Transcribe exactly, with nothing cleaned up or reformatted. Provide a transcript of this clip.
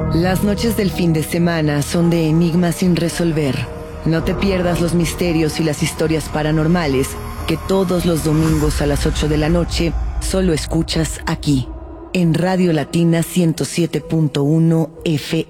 Las noches del fin de semana son de enigmas sin resolver. No te pierdas los misterios y las historias paranormales que todos los domingos a las ocho de la noche solo escuchas aquí, en Radio Latina ciento siete punto uno F M.